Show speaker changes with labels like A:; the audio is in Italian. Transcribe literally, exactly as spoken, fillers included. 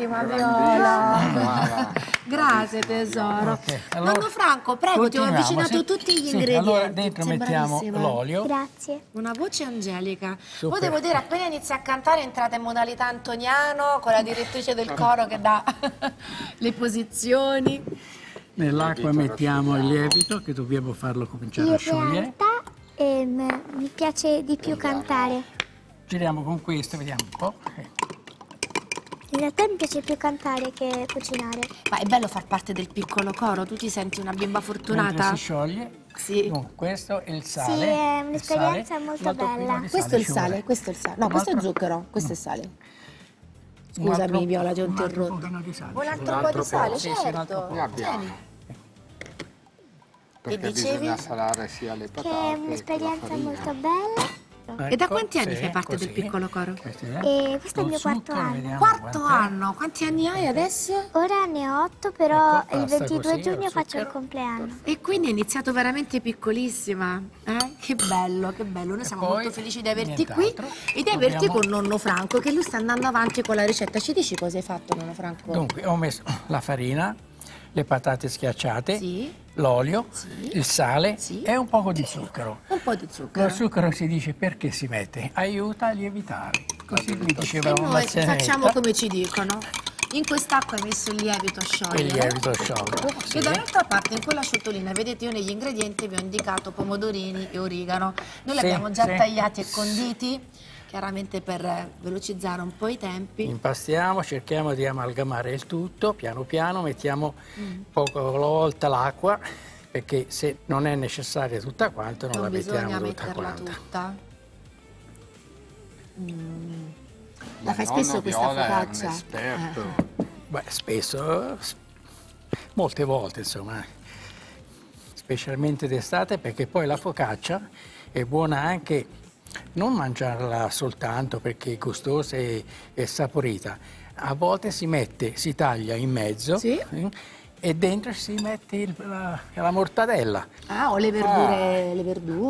A: bravissima Viola. Grazie tesoro.
B: Okay, allora,
A: Nonno Franco, prego, ti ho avvicinato
B: sì,
A: tutti gli
B: sì,
A: ingredienti.
B: Allora dentro
A: Sei
B: mettiamo
A: bravissima.
B: l'olio.
C: Grazie.
A: Una voce angelica.
B: Super.
A: Poi devo dire, appena inizia a cantare entrate in modalità Antoniano con la direttrice del coro che dà le posizioni.
B: Nell'acqua mettiamo il lievito che dobbiamo farlo cominciare
C: In
B: a sciogliere.
C: realtà ehm, mi piace di più cantare.
B: Giriamo con questo, vediamo un po'.
C: In realtà mi piace più cantare che cucinare.
A: Ma è bello far parte del piccolo coro, tu ti senti una bimba
B: Mentre
A: fortunata?
B: si scioglie,
A: Sì.
B: no, questo è il sale.
C: Sì, è
B: il
C: un'esperienza
B: sale,
C: molto
B: un altro
C: bella.
B: filo di
A: Questo è il
B: ci
A: sale,
B: vuole.
A: questo è il sale. No,
B: Un
A: questo è
B: altro-
A: zucchero, questo è sale.
B: un
A: Scusami
B: altro-
A: Viola, ti ho
B: un altro
A: interrotto.
B: pochino di sale
A: Un
B: ci
A: altro
B: vuole.
A: po' di sale,
B: Sì, sì, un altro
A: certo.
B: po'.
D: Ne abbiamo.
A: Tieni.
D: Perché
A: dicevi?
D: bisogna salare sia le
C: Che
D: patate
C: è
D: che la
C: un'esperienza
D: farina.
C: molto bella.
A: E da
B: Ecco,
A: quanti anni
B: sì,
A: fai parte
B: così.
A: del piccolo coro?
B: Questo è.
C: E questo è il
B: Lo
C: mio quarto
B: zucchero,
C: anno.
B: vediamo
A: Quarto
B: quant'è.
A: anno, quanti anni hai adesso?
C: Ora ne ho otto, però
B: Ecco,
C: il
B: basta
C: ventidue
B: così,
C: giugno
B: lo
C: faccio il
B: zucchero.
C: compleanno.
A: E quindi hai iniziato veramente piccolissima, eh? Che bello, che bello, noi siamo
B: poi
A: molto felici di averti qui
B: nient'altro.
A: e di averti
B: Dobbiamo-
A: con nonno Franco, che lui sta andando avanti con la ricetta. Ci dici cosa hai fatto, nonno Franco?
B: Dunque, ho messo la farina, le patate schiacciate,
A: Sì.
B: l'olio,
A: Sì.
B: il sale
A: Sì.
B: e un poco di zucchero.
A: Un po' di zucchero.
B: Lo zucchero si dice perché si mette? Aiuta a lievitare. Così mi
A: E
B: diceva una
A: noi
B: mazzanetta.
A: facciamo come ci dicono. In quest'acqua hai messo il lievito a sciogliere.
B: Il lievito sciolto, sì.
A: E dall'altra parte, in quella ciotolina, vedete, io negli ingredienti vi ho indicato pomodorini e origano. Noi li
B: Sì,
A: abbiamo già
B: sì.
A: tagliati e conditi, chiaramente per eh, velocizzare un po' i tempi.
B: Impastiamo, cerchiamo di amalgamare il tutto, piano piano, mettiamo
A: Mm.
B: poco alla volta l'acqua, perché se non è necessaria tutta quanta non,
A: Non
B: la
A: bisogna
B: mettiamo tutta
A: metterla
B: quanta.
A: tutta. Mm. La
D: Ma
A: fai
D: nonno
A: spesso questa
D: Viola è un
A: focaccia?
D: esperto.
A: Eh.
B: Beh, spesso, s- molte volte insomma, specialmente d'estate, perché poi la focaccia è buona anche non mangiarla soltanto perché è gustosa e, e saporita. A volte si mette, si taglia in mezzo
A: Sì.
B: eh, e dentro si mette il- la, la mortadella.
A: Ah, o le verdure, le verdure.